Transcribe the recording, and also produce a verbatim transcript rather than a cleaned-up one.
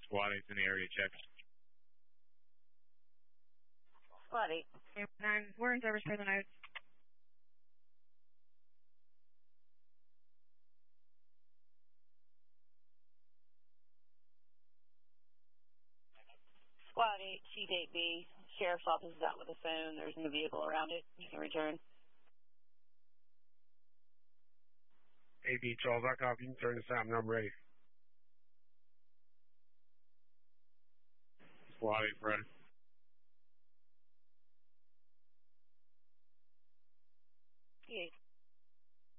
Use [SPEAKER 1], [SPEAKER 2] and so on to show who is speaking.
[SPEAKER 1] Squad eight's in the area, check.
[SPEAKER 2] Squad eight.
[SPEAKER 3] nine, we're in service for the notes.
[SPEAKER 2] Squad eight, Sheet eight B. Sheriff's office is out with a phone. There's no vehicle around it. You can return.
[SPEAKER 4] A B, Charles, I copy. You can turn this out. I'm ready.
[SPEAKER 1] Squad eight, Friday.